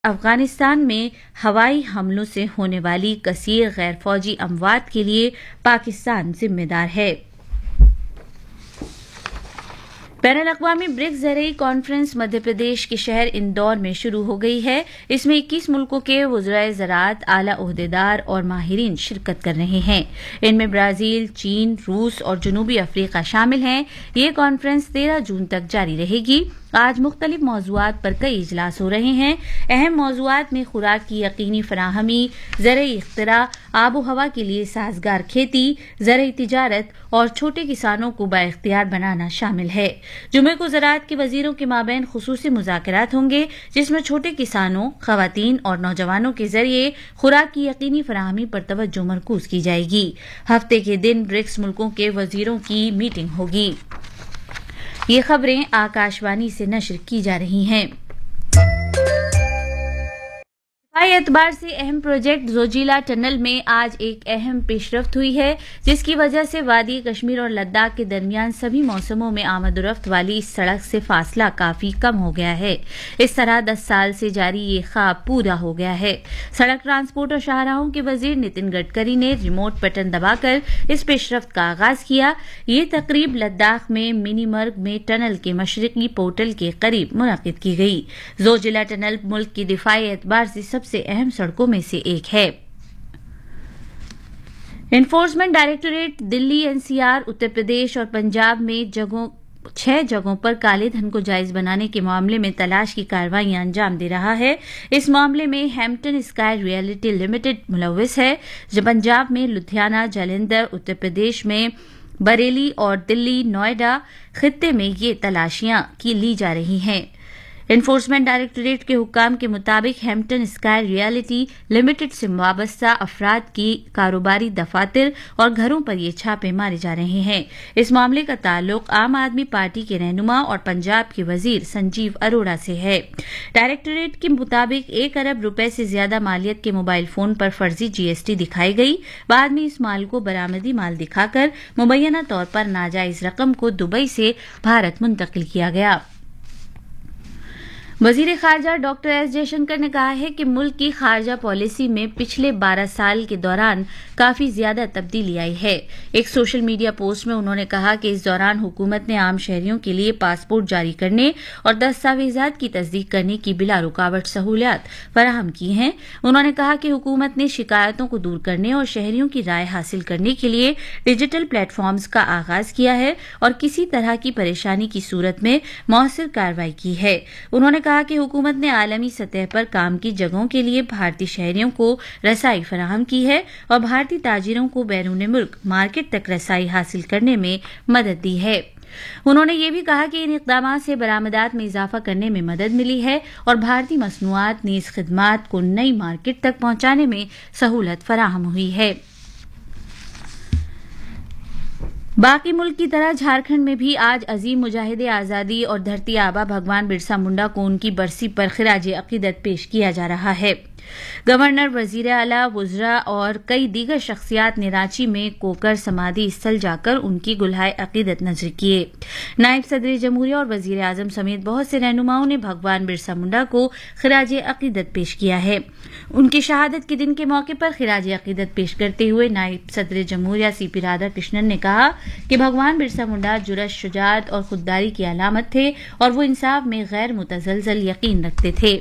افغانستان میں ہوائی حملوں سے ہونے والی کثیر غیر فوجی اموات کے لیے پاکستان ذمہ دار ہے۔ بین الاقوامی برکس زرعی کانفرنس مدھیہ پردیش کے شہر اندور میں شروع ہو گئی ہے۔ اس میں 21 ملکوں کے وزرائے زراعت، اعلی عہدیدار اور ماہرین شرکت کر رہے ہیں۔ ان میں برازیل، چین، روس اور جنوبی افریقہ شامل ہیں۔ یہ کانفرنس 13 جون تک جاری رہے گی۔ آج مختلف موضوعات پر کئی اجلاس ہو رہے ہیں۔ اہم موضوعات میں خوراک کی یقینی فراہمی، زرعی اختراع، آب و ہوا کے لیے سازگار کھیتی، زرعی تجارت اور چھوٹے کسانوں کو بااختیار بنانا شامل ہے۔ جمعے کو زراعت کے وزیروں کے مابین خصوصی مذاکرات ہوں گے، جس میں چھوٹے کسانوں، خواتین اور نوجوانوں کے ذریعے خوراک کی یقینی فراہمی پر توجہ مرکوز کی جائے گی۔ ہفتے کے دن برکس ملکوں کے وزیروں کی میٹنگ ہوگی۔ یہ خبریں آکاشوانی سے نشر کی جا رہی ہیں۔ دفاعی اعتبار سے اہم پروجیکٹ زوجیلا ٹنل میں آج ایک اہم پیش رفت ہوئی ہے، جس کی وجہ سے وادی کشمیر اور لداخ کے درمیان سبھی موسموں میں آمد و رفت والی اس سڑک سے فاصلہ کافی کم ہو گیا ہے۔ اس طرح 10 سال سے جاری یہ خواب پورا ہو گیا ہے۔ سڑک ٹرانسپورٹ اور شاہراہوں کے وزیر نتن گڈکری نے ریموٹ بٹن دبا کر اس پیش رفت کا آغاز کیا۔ یہ تقریب لداخ میں منی مرگ میں ٹنل کے مشرقی پورٹل کے قریب منعقد کی گئی۔ زوجیلا ٹنل ملک کی دفاعی اعتبار سے سب سے اہم سڑکوں میں سے ایک ہے۔ انفورسمنٹ ڈائریکٹوریٹ دلی، NCR، اتر پردیش اور پنجاب میں 6 جگہوں پر کالے دھن کو جائز بنانے کے معاملے میں تلاش کی کارروائیاں انجام دے رہا ہے۔ اس معاملے میں ہیمپٹن اسکائی ریئلٹی لمیٹڈ ملوث ہے۔ پنجاب میں لدھیانہ، جلندھر، اتر پردیش میں بریلی اور دلی، نوئیڈا خطے میں یہ تلاشیاں لی جا رہی ہیں۔ انفورسمنٹ ڈائریکٹوریٹ کے حکام کے مطابق ہیمپٹن اسکائی ریئلٹی لمیٹڈ سے وابستہ افراد کی کاروباری دفاتر اور گھروں پر یہ چھاپے مارے جا رہے ہیں۔ اس معاملے کا تعلق عام آدمی پارٹی کے رہنما اور پنجاب کے وزیر سنجیو اروڑہ سے ہے۔ ڈائریکٹوریٹ کے مطابق 1 ارب روپے سے زیادہ مالیت کے موبائل فون پر فرضی GST دکھائی گئی۔ بعد میں اس مال کو برآمدی مال دکھا کر مبینہ طور پر ناجائز رقم کو دبئی سے بھارت منتقل کیا گیا۔ وزیر خارجہ ڈاکٹر ایس جے شنکر نے کہا ہے کہ ملک کی خارجہ پالیسی میں پچھلے 12 سال کے دوران کافی زیادہ تبدیلی آئی ہے۔ ایک سوشل میڈیا پوسٹ میں انہوں نے کہا کہ اس دوران حکومت نے عام شہریوں کے لیے پاسپورٹ جاری کرنے اور دستاویزات کی تصدیق کرنے کی بلا رکاوٹ سہولیات فراہم کی ہیں۔ انہوں نے کہا کہ حکومت نے شکایتوں کو دور کرنے اور شہریوں کی رائے حاصل کرنے کے لیے ڈیجیٹل پلیٹ فارمز کا آغاز کیا ہے اور کسی طرح کی پریشانی کی صورت میں مؤثر کارروائی کی ہے۔ انہوں نے کہا کہ حکومت نے عالمی سطح پر کام کی جگہوں کے لیے بھارتی شہریوں کو رسائی فراہم کی ہے اور بھارتی تاجروں کو بیرون ملک مارکیٹ تک رسائی حاصل کرنے میں مدد دی ہے۔ انہوں نے یہ بھی کہا کہ ان اقدامات سے برآمدات میں اضافہ کرنے میں مدد ملی ہے اور بھارتی مصنوعات نیز خدمات کو نئی مارکیٹ تک پہنچانے میں سہولت فراہم ہوئی ہے۔ باقی ملک کی طرح جھارکھنڈ میں بھی آج عظیم مجاہد آزادی اور دھرتی آبا بھگوان برسا منڈا کو ان کی برسی پر خراج عقیدت پیش کیا جا رہا ہے۔ گورنر، وزیر اعلیٰ، وزراء اور کئی دیگر شخصیات نے رانچی میں کوکر سمادھی استھل جا کر ان کی گلہائے عقیدت نذر کیے۔ نائب صدر جمہوریہ اور وزیر اعظم سمیت بہت سے رہنماؤں نے بھگوان برسا منڈا کو خراج عقیدت پیش کیا ہے۔ ان کی شہادت کے دن کے موقع پر خراج عقیدت پیش کرتے ہوئے نائب صدر جمہوریہ CP رادھا کرشنن نے کہا کہ بھگوان برسا منڈا جرأت، شجاعت اور خودداری کی علامت تھے اور وہ انصاف میں غیر متزلزل یقین رکھتے تھے۔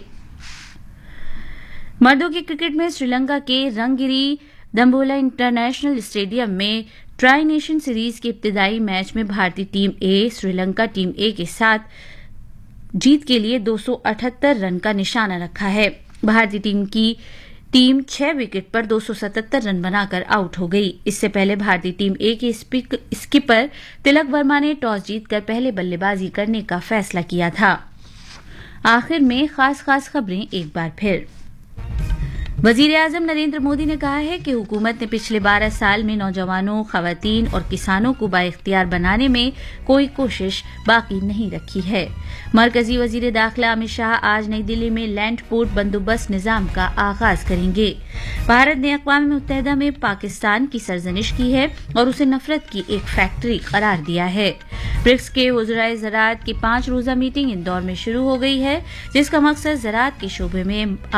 مردوں کی کرکٹ میں سری لنکا کے رنگگیری دمبولا انٹرنیشنل اسٹیڈیم میں ٹرائی نیشن سیریز کے ابتدائی میچ میں بھارتی ٹیم اے سری لنکا ٹیم اے کے ساتھ جیت کے لیے 278 رن کا نشانہ رکھا ہے۔ بھارتی ٹیم 6 وکٹ پر 277 رن بنا کر آؤٹ ہو گئی۔ اس سے پہلے بھارتی ٹیم اے کے اسکپر تلک ورما نے ٹاس جیت کر پہلے بلے بازی کرنے کا فیصلہ کیا تھا۔ آخر میں خاص خبریں ایک بار پھر۔ वजीर आजम नरेंद्र मोदी ने कहा है कि हुकूमत ने पिछले 12 साल में नौजवानों, खवातीन और किसानों को बाइख्तियार बनाने में कोई कोशिश बाकी नहीं रखी है। मरकजी वजीर दाखिला अमित शाह आज नई दिल्ली में लैंड पोर्ट बंदोबस्त निजाम का आगाज करेंगे। भारत ने अक़वाम मुत्तहिदा में पाकिस्तान की सरजनिश की है और उसे नफरत की एक फैक्ट्री करार दिया है। ब्रिक्स के वज़राए ज़राअत की 5 रोज़ा मीटिंग इंदौर में शुरू हो गई है, जिसका मकसद ज़राअत के शोबे में